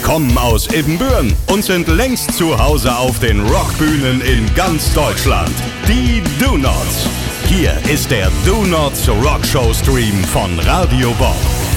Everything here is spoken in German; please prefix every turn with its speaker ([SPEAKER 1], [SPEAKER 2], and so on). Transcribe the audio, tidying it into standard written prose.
[SPEAKER 1] kommen aus Ibbenbüren und sind längst zu Hause auf den Rockbühnen in ganz Deutschland. Die Do-Nots. Hier ist der Do-Nots Rockshow Stream von Radio Bob.